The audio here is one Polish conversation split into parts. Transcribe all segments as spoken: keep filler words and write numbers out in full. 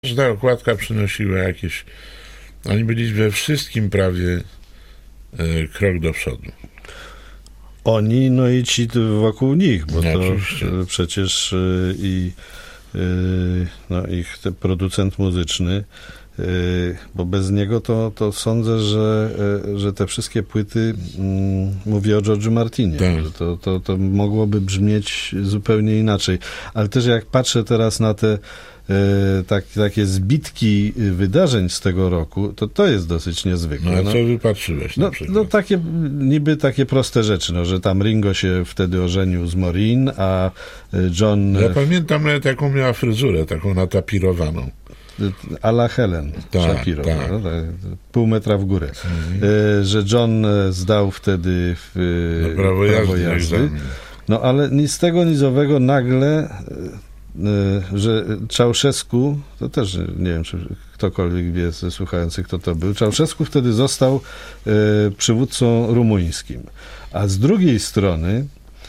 że ta okładka przynosiła jakieś... Oni byli we wszystkim prawie e, krok do przodu. Oni, no i ci wokół nich, bo No, to oczywiście. przecież y, i y, no, ich te producent muzyczny, y, bo bez niego to, to sądzę, że, y, że te wszystkie płyty, y, mówię o George'u Martinie, Tak. że to, to, to mogłoby brzmieć zupełnie inaczej. Ale też jak patrzę teraz na te y, tak, takie zbitki wydarzeń z tego roku, to to jest dosyć niezwykłe. No a No. co wypatrzyłeś na No, przykład? no takie, niby takie proste rzeczy, no, że tam Ringo się wtedy ożenił z Maureen, a y, John Ja pamiętam nawet jaką miała fryzurę, taką natapirowaną. y, a la Helen Tak, Shapiro, tak. no, tak, pół metra w górę, Mhm. y, że John y, zdał wtedy w, y, No, prawo jazdy, egzamin. no ale nic z tego nizowego nagle, y, y, że Ceausescu, to też nie wiem, czy ktokolwiek wie ze słuchających, kto to był, Ceausescu wtedy został y, przywódcą rumuńskim. A z drugiej strony y,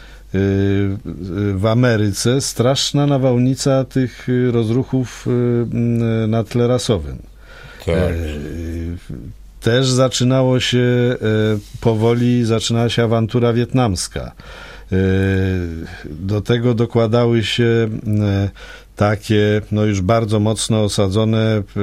y, w Ameryce straszna nawałnica tych y, rozruchów y, y, na tle rasowym. Tak. E, Też zaczynało się e, powoli, zaczynała się awantura wietnamska. E, Do tego dokładały się e, takie, no już bardzo mocno osadzone e,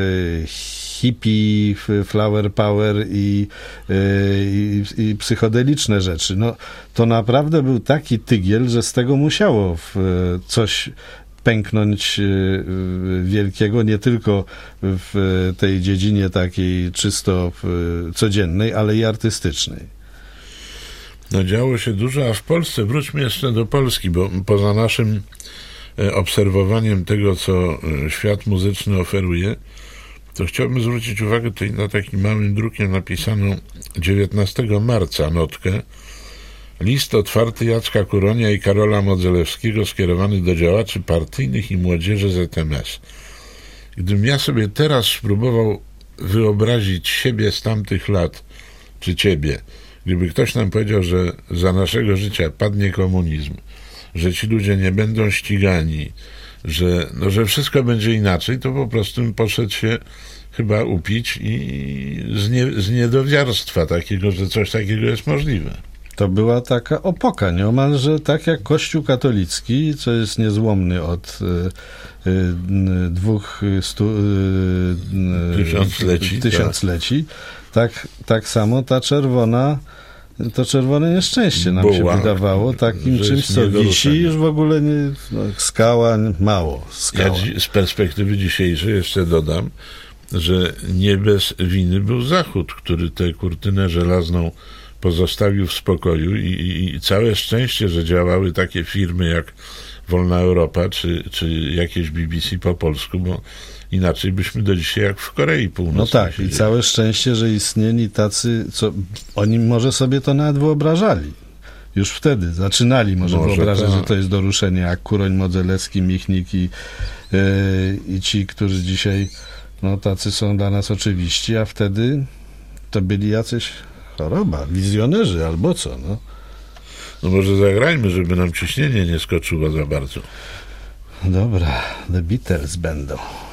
hippie, f- flower power i, e, i, i psychodeliczne rzeczy. No, to naprawdę był taki tygiel, że z tego musiało w, e, coś pęknąć y, wielkiego, nie tylko w tej dziedzinie takiej czysto y, codziennej, ale i artystycznej. No działo się dużo, a w Polsce, wróćmy jeszcze do Polski, bo poza naszym e, obserwowaniem tego, co e, świat muzyczny oferuje, to chciałbym zwrócić uwagę tutaj na takim małym drukiem napisaną dziewiętnastego marca notkę. List otwarty Jacka Kuronia i Karola Modzelewskiego skierowany do działaczy partyjnych i młodzieży Z M S. Gdybym ja sobie teraz spróbował wyobrazić siebie z tamtych lat, czy ciebie, gdyby ktoś nam powiedział, że za naszego życia padnie komunizm, że ci ludzie nie będą ścigani, że, no, że wszystko będzie inaczej, to po prostu bym poszedł się chyba upić i z, nie, z niedowiarstwa takiego, że coś takiego jest możliwe. To była taka opoka, nieomalże tak jak Kościół katolicki, co jest niezłomny od y, y, dwóch stu, y, Tysiącleci, tysiącleci tak, tak samo ta czerwona, to czerwone nieszczęście nam Buła, się wydawało takim że czymś, jest co nie do wisi, ruszenia. już w ogóle nie, no, skała, mało Ja skała. dzi- z perspektywy dzisiejszej jeszcze dodam, że nie bez winy był Zachód, który tę kurtynę żelazną pozostawił w spokoju i, i, i całe szczęście, że działały takie firmy jak Wolna Europa, czy, czy jakieś B B C po polsku, bo inaczej byśmy do dzisiaj jak w Korei Północnej. No tak, i siedzieli. całe szczęście, że istnieli tacy, co oni może sobie to nawet wyobrażali. Już wtedy zaczynali może, Może wyobrażać, tak. że to jest do ruszenia, jak Kuroń, Modzelewski, Michnik i, yy, i ci, którzy dzisiaj, no tacy są dla nas oczywiści, a wtedy to byli jacyś choroba, wizjonerzy albo co, no. No może zagrajmy, żeby nam ciśnienie nie skoczyło za bardzo. Dobra, The Beatles będą.